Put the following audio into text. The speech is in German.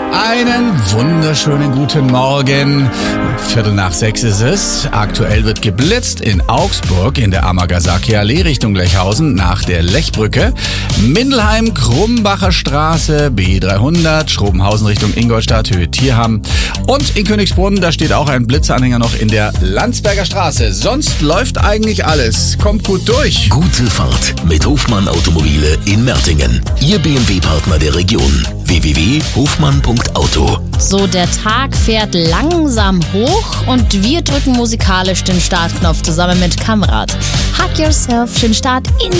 Einen wunderschönen guten Morgen. 5:45 ist es. Aktuell wird geblitzt in Augsburg in der Amagasaki-Allee Richtung Lechhausen nach der Lechbrücke. Mindelheim, Krumbacher Straße, B300, Schrobenhausen Richtung Ingolstadt, Höhe Tierham. Und in Königsbrunn, da steht auch ein Blitzanhänger noch in der Landsberger Straße. Sonst läuft eigentlich alles. Kommt gut durch. Gute Fahrt mit Hofmann Automobile in Mertingen. Ihr BMW-Partner der Region. www.hofmann.auto. So, der Tag fährt langsam hoch und wir drücken musikalisch den Startknopf zusammen mit Kamrat. Hug Yourself, schönen Start in